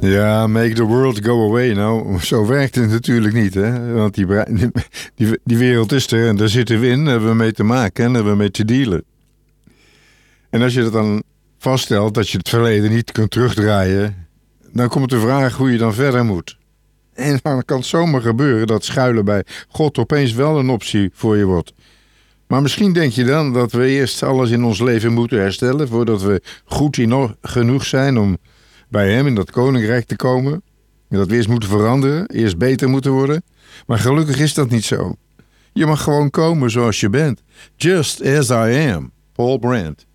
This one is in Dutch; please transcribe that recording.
Ja, make the world go away. Nou, zo werkt het natuurlijk niet, hè? Want die wereld is er en daar zitten we in, hebben we mee te maken en hebben we mee te dealen. En als je dat dan vaststelt dat je het verleden niet kunt terugdraaien, dan komt de vraag hoe je dan verder moet. En dan kan het zomaar gebeuren dat schuilen bij God opeens wel een optie voor je wordt. Maar misschien denk je dan dat we eerst alles in ons leven moeten herstellen voordat we goed genoeg zijn om bij hem in dat koninkrijk te komen. En dat we eerst moeten veranderen, eerst beter moeten worden. Maar gelukkig is dat niet zo. Je mag gewoon komen zoals je bent. Just as I am. Paul Brand.